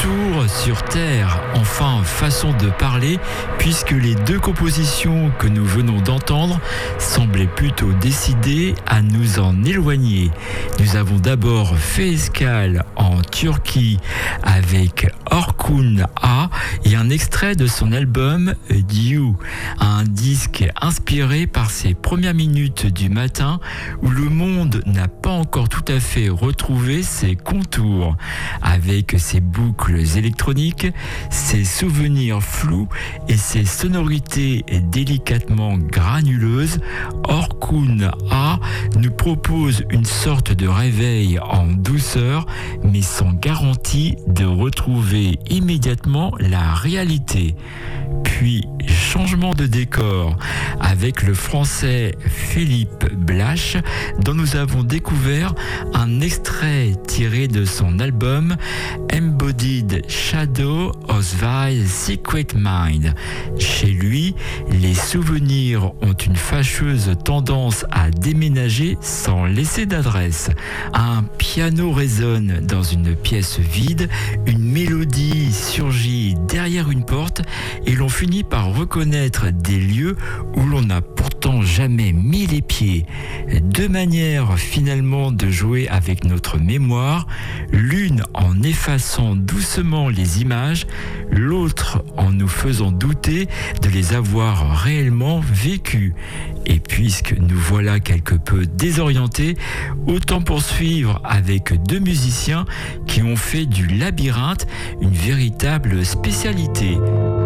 retour sur Terre, enfin façon de parler, puisque les deux compositions que nous venons d'entendre semblaient plutôt décidées à nous en éloigner. Nous avons d'abord fait escale en Turquie avec Orkun A et un extrait de son album Dew, un disque inspiré par ses premières minutes du matin où le monde n'a pas encore tout à fait retrouvé ses contours, avec ses boucles électroniques, ses souvenirs flous et ses sonorités délicatement granuleuses. Orkun A nous propose une sorte de réveil en douceur, mais sans garantie de retrouver immédiatement la réalité. Puis, changement de décor avec le français Philippe Blache, dont nous avons découvert un extrait tiré de son album Embodied Shadow of Thy Secret Mind. Chez lui, les souvenirs ont une fâcheuse tendance à déménager sans laisser d'adresse. Un piano résonne dans une pièce vide, une mélodie surgit derrière une porte et l'on finit par reconnaître des lieux où l'on n'a pourtant jamais mis les pieds. Deux manières finalement de jouer avec notre mémoire, l'une en effaçant doucement les images, l'autre en nous faisant douter de les avoir réellement vécues. Et puisque nous voilà quelque peu désorientés, autant poursuivre avec deux musiciens qui ont fait du labyrinthe une véritable spécialité.